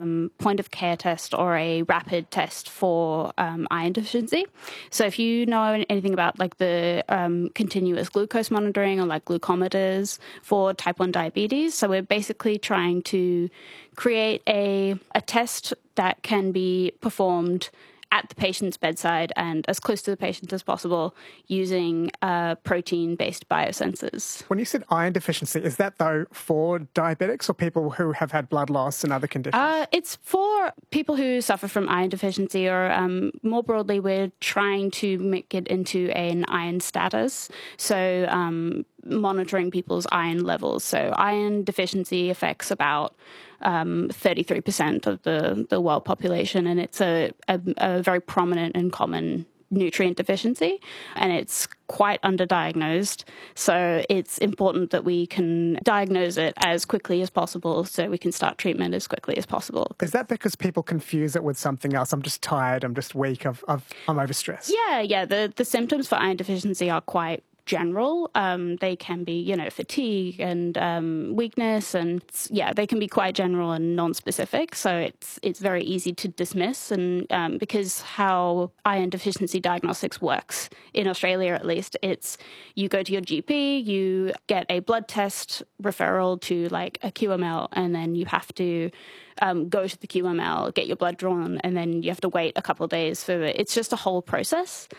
point of care test or a rapid test for iron deficiency. So if you know anything about like the continuous glucose monitoring or like glucometers for type 1 diabetes, so we're basically trying to create a test that can be performed at the patient's bedside and as close to the patient as possible using protein-based biosensors. When you said iron deficiency, is that, though, for diabetics or people who have had blood loss and other conditions? It's for people who suffer from iron deficiency, or more broadly, we're trying to make it into an iron status. So monitoring people's iron levels. So iron deficiency affects about 33% of the world population, and it's a very prominent and common nutrient deficiency, and it's quite underdiagnosed. So it's important that we can diagnose it as quickly as possible so we can start treatment as quickly as possible. Is that because people confuse it with something else? I'm just tired, I'm just weak, I'm overstressed. Yeah. The symptoms for iron deficiency are quite general. They can be, fatigue and weakness, and they can be quite general and non-specific. So it's very easy to dismiss. And because how iron deficiency diagnostics works in Australia, at least, it's you go to your GP, you get a blood test referral to like a QML, and then you have to go to the QML, get your blood drawn, and then you have to wait a couple of days for it. It's just a whole process.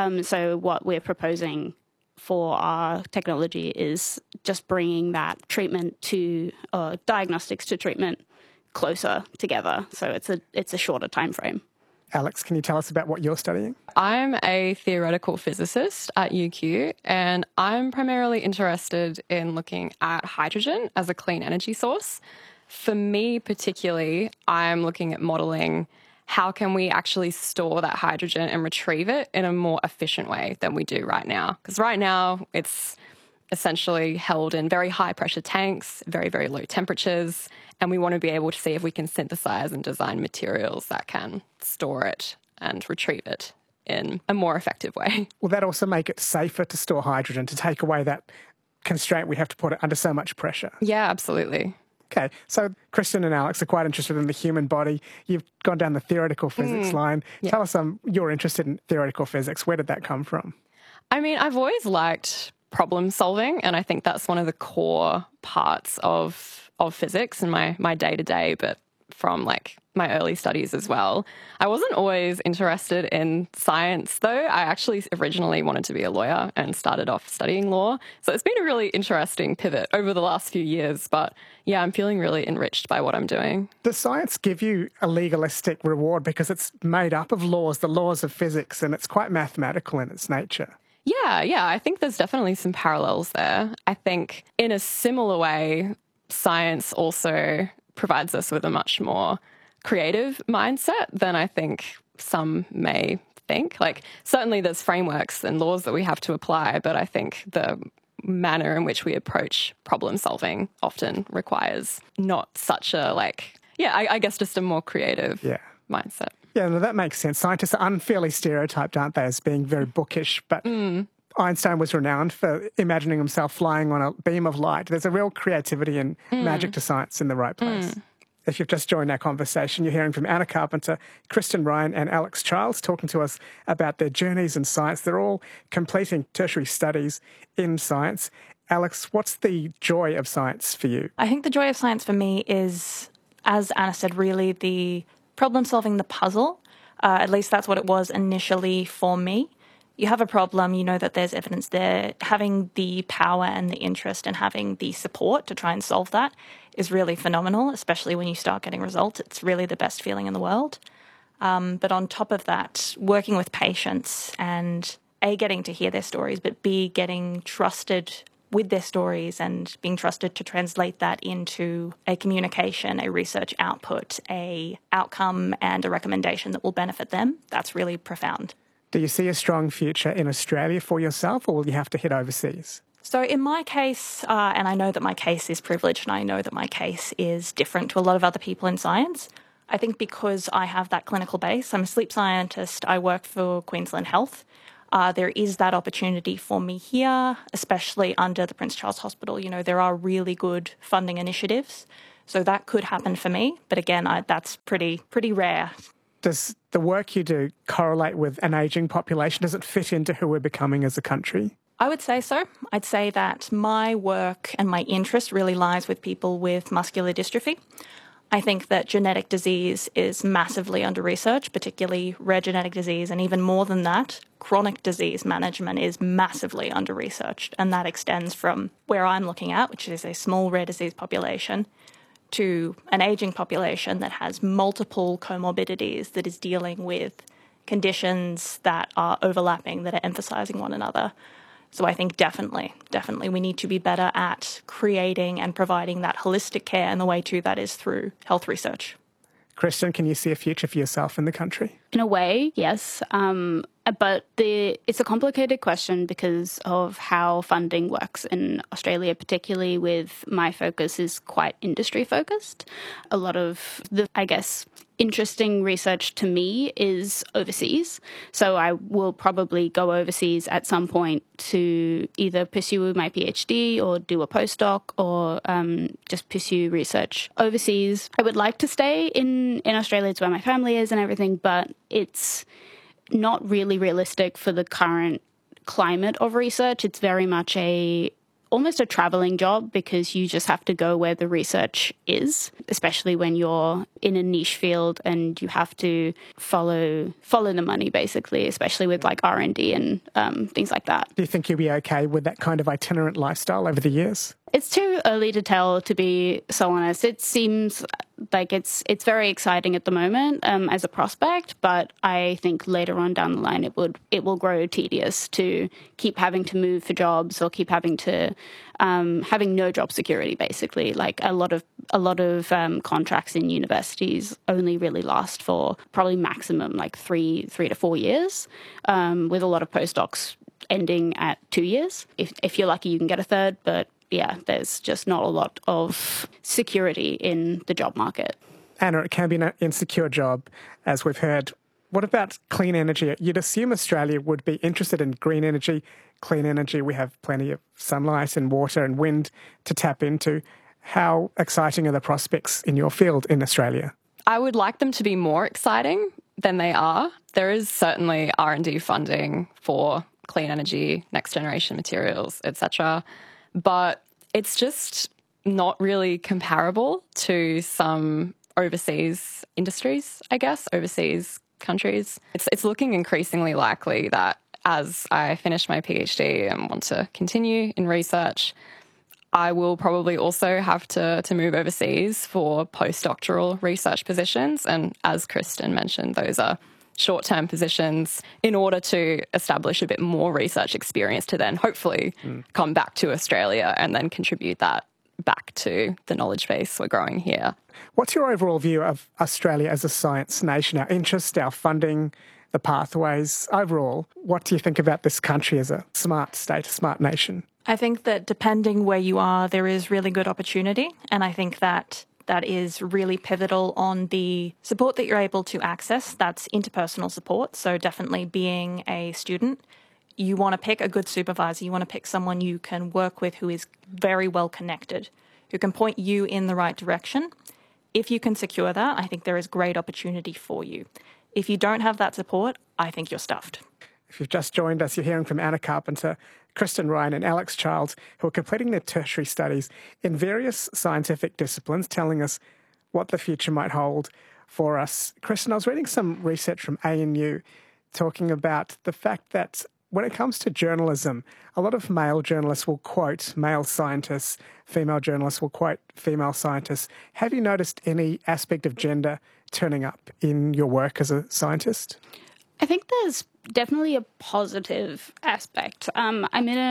So what we're proposing for our technology is just bringing that treatment to diagnostics to treatment closer together. So it's a shorter time frame. Alex, can you tell us about what you're studying? I'm a theoretical physicist at UQ, and I'm primarily interested in looking at hydrogen as a clean energy source. For me particularly, I'm looking at modelling how can we actually store that hydrogen and retrieve it in a more efficient way than we do right now? Because right now it's essentially held in very high pressure tanks, very, very low temperatures, and we want to be able to see if we can synthesize and design materials that can store it and retrieve it in a more effective way. Will that also make it safer to store hydrogen, to take away that constraint we have to put it under so much pressure? Yeah, absolutely. Okay, so Kristen and Alex are quite interested in the human body. You've gone down the theoretical physics line. Yeah. Tell us you're interested in theoretical physics. Where did that come from? I mean, I've always liked problem solving, and I think that's one of the core parts of physics in my day-to-day, but from like my early studies as well. I wasn't always interested in science though. I actually originally wanted to be a lawyer and started off studying law. So it's been a really interesting pivot over the last few years, but yeah, I'm feeling really enriched by what I'm doing. Does science give you a legalistic reward because it's made up of laws, the laws of physics, and it's quite mathematical in its nature? Yeah, I think there's definitely some parallels there. I think in a similar way, science also provides us with a much more creative mindset than I think some may think. Like, certainly there's frameworks and laws that we have to apply, but I think the manner in which we approach problem solving often requires not such a I guess just a more creative mindset. Yeah, no, that makes sense. Scientists are unfairly stereotyped, aren't they, as being very bookish, but Einstein was renowned for imagining himself flying on a beam of light. There's a real creativity and magic to science in the right place. If you've just joined our conversation, you're hearing from Anna Carpenter, Kristen Ryan and Alex Childs talking to us about their journeys in science. They're all completing tertiary studies in science. Alex, what's the joy of science for you? I think the joy of science for me is, as Anna said, really the problem solving the puzzle. At least that's what it was initially for me. You have a problem, you know that there's evidence there. Having the power and the interest and having the support to try and solve that is really phenomenal, especially when you start getting results. It's really the best feeling in the world. But on top of that, working with patients and A, getting to hear their stories, but B, getting trusted with their stories and being trusted to translate that into a communication, a research output, a outcome and a recommendation that will benefit them, that's really profound. Do you see a strong future in Australia for yourself, or will you have to head overseas? So in my case, and I know that my case is privileged and I know that my case is different to a lot of other people in science, I think because I have that clinical base, I'm a sleep scientist, I work for Queensland Health, there is that opportunity for me here, especially under the Prince Charles Hospital. You know, there are really good funding initiatives. So that could happen for me. But again, that's pretty rare. Does the work you do correlate with an ageing population? Does it fit into who we're becoming as a country? I would say so. I'd say that my work and my interest really lies with people with muscular dystrophy. I think that genetic disease is massively under-researched, particularly rare genetic disease, and even more than that, chronic disease management is massively under-researched, and that extends from where I'm looking at, which is a small rare disease population, to an ageing population that has multiple comorbidities, that is dealing with conditions that are overlapping, that are emphasizing one another. So I think definitely we need to be better at creating and providing that holistic care, and the way to that is through health research. Kristen, can you see a future for yourself in the country? In a way, yes. But it's a complicated question because of how funding works in Australia, particularly with my focus is quite industry focused. A lot of the, I guess, interesting research to me is overseas. So I will probably go overseas at some point to either pursue my PhD or do a postdoc or just pursue research overseas. I would like to stay in Australia. It's where my family is and everything, but it's not really realistic for the current climate of research. It's very much almost a traveling job because you just have to go where the research is, especially when you're in a niche field and you have to follow the money, basically, especially with like R&D and things like that. Do you think you'll be okay with that kind of itinerant lifestyle over the years? It's too early to tell, to be so honest. It seems like it's very exciting at the moment as a prospect, but I think later on down the line it will grow tedious to keep having to move for jobs or keep having to having no job security. Basically, like a lot of contracts in universities only really last for probably maximum like three to 4 years, with a lot of postdocs ending at 2 years. If you're lucky, you can get a third, but yeah, there's just not a lot of security in the job market. Anna, it can be an insecure job, as we've heard. What about clean energy? You'd assume Australia would be interested in green energy, clean energy. We have plenty of sunlight and water and wind to tap into. How exciting are the prospects in your field in Australia? I would like them to be more exciting than they are. There is certainly R&D funding for clean energy, next generation materials, etc., but it's just not really comparable to some overseas industries, I guess, overseas countries. It's looking increasingly likely that as I finish my PhD and want to continue in research, I will probably also have to move overseas for postdoctoral research positions. And as Kristen mentioned, those are short-term positions in order to establish a bit more research experience to then hopefully come back to Australia and then contribute that back to the knowledge base we're growing here. What's your overall view of Australia as a science nation, our interests, our funding, the pathways? Overall, what do you think about this country as a smart state, a smart nation? I think that depending where you are, there is really good opportunity. And I think that is really pivotal on the support that you're able to access. That's interpersonal support. So definitely being a student, you want to pick a good supervisor. You want to pick someone you can work with who is very well connected, who can point you in the right direction. If you can secure that, I think there is great opportunity for you. If you don't have that support, I think you're stuffed. If you've just joined us, you're hearing from Anna Carpenter, Kristen Ryan and Alex Childs, who are completing their tertiary studies in various scientific disciplines, telling us what the future might hold for us. Kristen, I was reading some research from ANU talking about the fact that when it comes to journalism, a lot of male journalists will quote male scientists, female journalists will quote female scientists. Have you noticed any aspect of gender turning up in your work as a scientist? I think there's definitely a positive aspect. I'm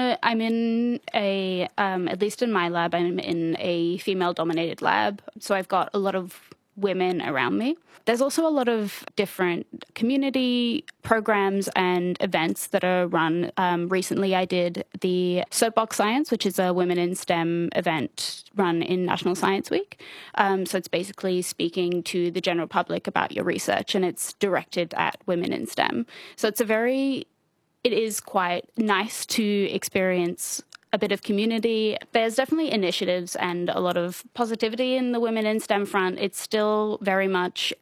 in a at least in my lab, I'm in a female-dominated lab, so I've got a lot of women around me. There's also a lot of different community programs and events that are run. Recently, I did the Soapbox Science, which is a Women in STEM event run in National Science Week. So it's basically speaking to the general public about your research, and it's directed at women in STEM. So it is quite nice to experience a bit of community. There's definitely initiatives and a lot of positivity in the Women in STEM front. It's still very much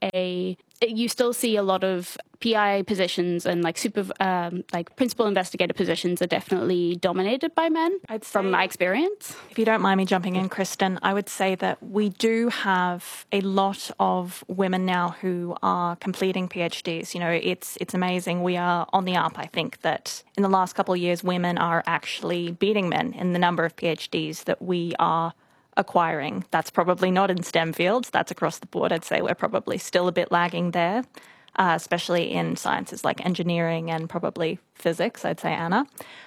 you still see a lot of PI positions and like principal investigator positions are definitely dominated by men. From my experience. If you don't mind me jumping in, Kristen, I would say that we do have a lot of women now who are completing PhDs. You know, it's amazing. We are on the up. I think that in the last couple of years, women are actually beating men in the number of PhDs that we are acquiring. That's probably not in STEM fields. That's across the board. I'd say we're probably still a bit lagging there, especially in sciences like engineering and probably physics, I'd say, Anna.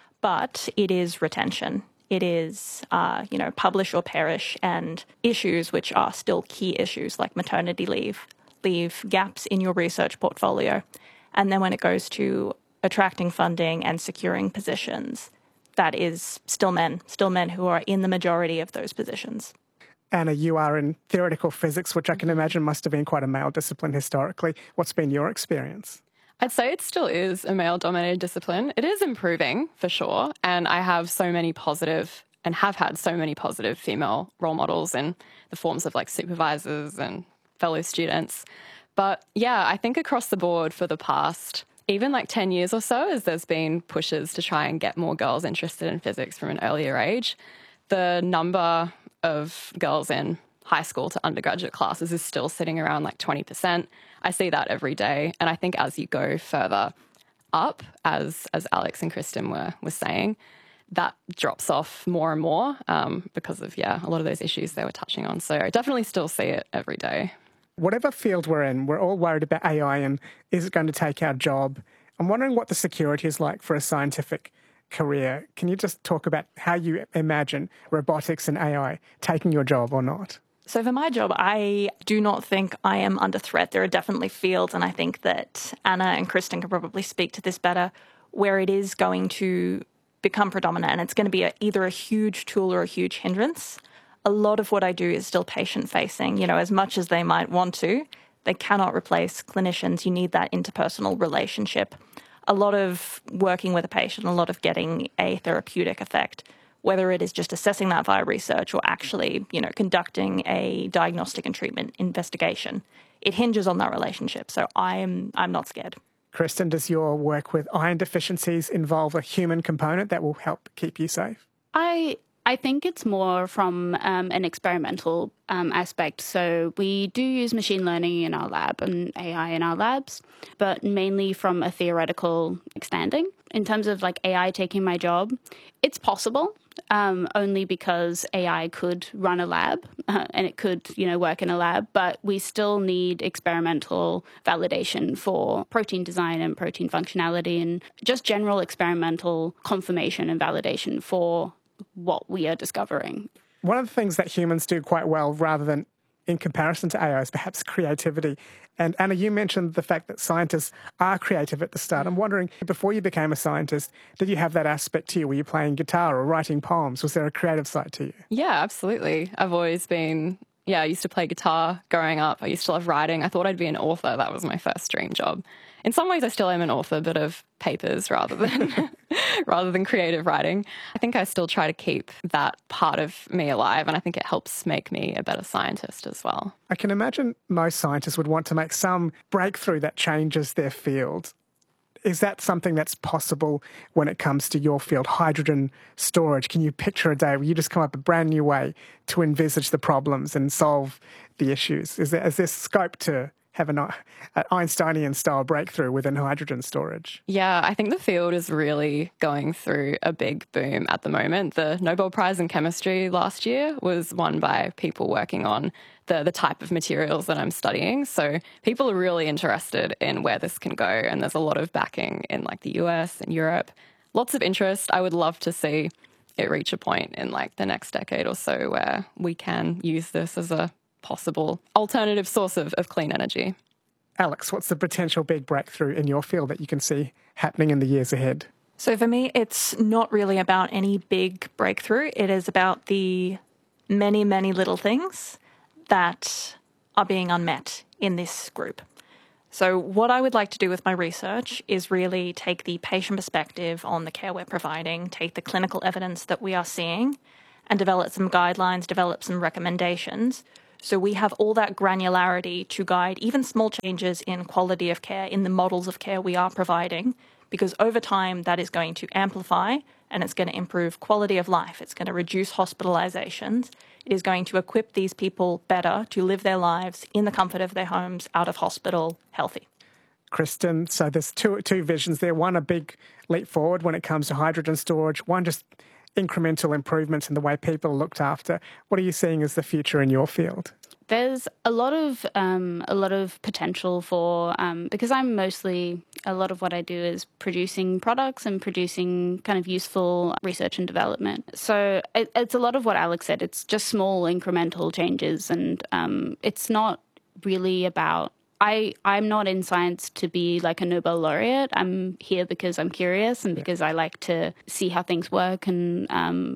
But it is retention. It is, publish or perish, and issues which are still key issues like maternity leave gaps in your research portfolio. And then when it goes to attracting funding and securing positions, that is still men who are in the majority of those positions. Anna, you are in theoretical physics, which I can imagine must have been quite a male discipline historically. What's been your experience? I'd say it still is a male-dominated discipline. It is improving, for sure, and I have so many positive and have had so many positive female role models in the forms of like supervisors and fellow students. But yeah, I think across the board for the past even like 10 years or so, as there's been pushes to try and get more girls interested in physics from an earlier age, the number of girls in high school to undergraduate classes is still sitting around like 20%. I see that every day. And I think as you go further up, as Alex and Kristen were saying, that drops off more and more because of, a lot of those issues they were touching on. So I definitely still see it every day. Whatever field we're in, we're all worried about AI and is it going to take our job? I'm wondering what the security is like for a scientific career. Can you just talk about how you imagine robotics and AI taking your job or not? So for my job, I do not think I am under threat. There are definitely fields, and I think that Anna and Kristen can probably speak to this better, where it is going to become predominant and it's going to be either a huge tool or a huge hindrance. A lot of what I do is still patient-facing. You know, as much as they might want to, they cannot replace clinicians. You need that interpersonal relationship. A lot of working with a patient, a lot of getting a therapeutic effect, whether it is just assessing that via research or actually, conducting a diagnostic and treatment investigation. It hinges on that relationship. So I'm not scared. Kristen, does your work with iron deficiencies involve a human component that will help keep you safe? I think it's more from an experimental aspect. So we do use machine learning in our lab and AI in our labs, but mainly from a theoretical standing. In terms of like AI taking my job, it's possible, only because AI could run a lab and it could, work in a lab, but we still need experimental validation for protein design and protein functionality and just general experimental confirmation and validation for what we are discovering. One of the things that humans do quite well, rather than in comparison to AI, is perhaps creativity. And Anna, you mentioned the fact that scientists are creative at the start. I'm wondering, before you became a scientist, did you have that aspect to you? Were you playing guitar or writing poems? Was there a creative side to you? Yeah, absolutely. I've always been, I used to play guitar growing up. I used to love writing. I thought I'd be an author. That was my first dream job. In some ways, I still am an author, but of papers rather than creative writing. I think I still try to keep that part of me alive, and I think it helps make me a better scientist as well. I can imagine most scientists would want to make some breakthrough that changes their field. Is that something that's possible when it comes to your field, hydrogen storage? Can you picture a day where you just come up with a brand new way to envisage the problems and solve the issues? Is there scope to have an Einsteinian-style breakthrough within hydrogen storage? Yeah, I think the field is really going through a big boom at the moment. The Nobel Prize in Chemistry last year was won by people working on the type of materials that I'm studying. So people are really interested in where this can go, and there's a lot of backing in like the US and Europe. Lots of interest. I would love to see it reach a point in like the next decade or so where we can use this as a possible alternative source of clean energy. Alex, what's the potential big breakthrough in your field that you can see happening in the years ahead? So for me, it's not really about any big breakthrough. It is about the many, many little things that are being unmet in this group. So what I would like to do with my research is really take the patient perspective on the care we're providing, take the clinical evidence that we are seeing, and develop some guidelines, develop some recommendations. So we have all that granularity to guide even small changes in quality of care, in the models of care we are providing, because over time that is going to amplify and it's going to improve quality of life. It's going to reduce hospitalizations. It is going to equip these people better to live their lives in the comfort of their homes, out of hospital, healthy. Kristen, so there's two visions there. One, a big leap forward when it comes to hydrogen storage. One, just incremental improvements in the way people are looked after. What are you seeing as the future in your field? There's a lot of potential for because I'm mostly, a lot of what I do is producing products and producing kind of useful research and development. So it's a lot of what Alex said. It's just small incremental changes, and it's not really about. I'm not in science to be like a Nobel laureate. I'm here because I'm curious and because I like to see how things work, and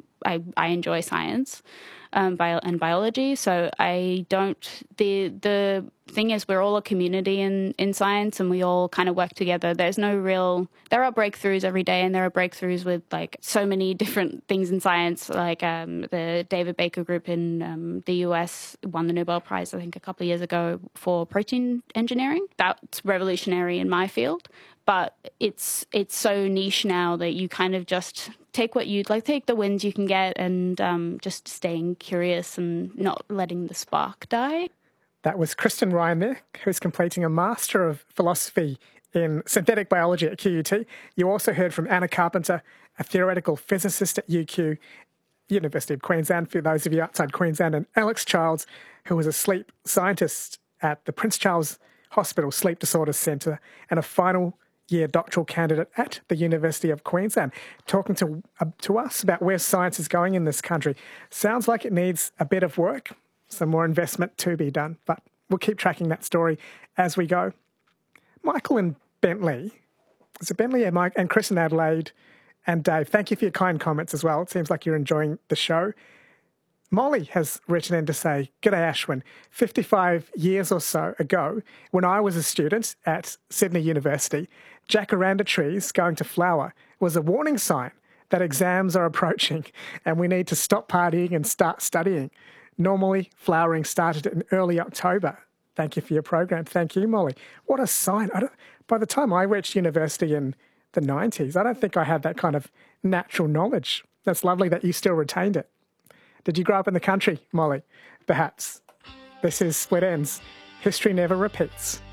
I enjoy science and biology. So I don't. The thing is, we're all a community in science, and we all kind of work together. There's no real. There are breakthroughs every day, and there are breakthroughs with like so many different things in science. Like the David Baker Group in the US won the Nobel Prize, I think, a couple of years ago for protein engineering. That's revolutionary in my field. But it's so niche now that you kind of just take what you'd like, take the wins you can get, and just staying curious and not letting the spark die. That was Kristen Ryan there, who's completing a Master of Philosophy in Synthetic Biology at QUT. You also heard from Anna Carpenter, a theoretical physicist at UQ, University of Queensland, for those of you outside Queensland, and Alex Childs, who was a sleep scientist at the Prince Charles Hospital Sleep Disorders Centre and a final year doctoral candidate at the University of Queensland, talking to us about where science is going in this country. Sounds like it needs a bit of work, some more investment to be done, but we'll keep tracking that story as we go. Michael and Bentley, is it Bentley? Yeah, Mike and Chris in Adelaide and Dave, thank you for your kind comments as well. It seems like you're enjoying the show. Molly has written in to say, "G'day Ashwin, 55 years or so ago, when I was a student at Sydney University, jacaranda trees going to flower was a warning sign that exams are approaching and we need to stop partying and start studying. Normally, flowering started in early October. Thank you for your program." Thank you, Molly. What a sign. By the time I reached university in the 90s, I don't think I had that kind of natural knowledge. That's lovely that you still retained it. Did you grow up in the country, Molly? Perhaps. This is where it ends. History never repeats.